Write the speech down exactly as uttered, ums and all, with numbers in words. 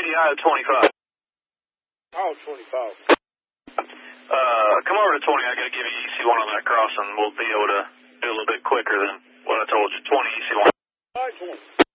ninety I O twenty-five. Oh, twenty-five. Uh, come over to twenty. I got to give you E C one on that crossing. We'll be able to do a little bit quicker than what I told you. twenty E C one. All right, twenty.